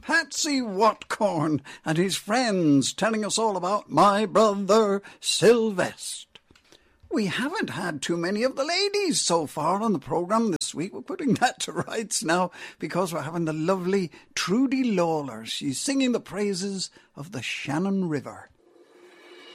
Patsy Watcorn and his friends telling us all about My Brother Sylvester. We haven't had too many of the ladies so far on the programme this week. We're putting that to rights now because we're having the lovely Trudy Lawler. She's singing the praises of the Shannon River.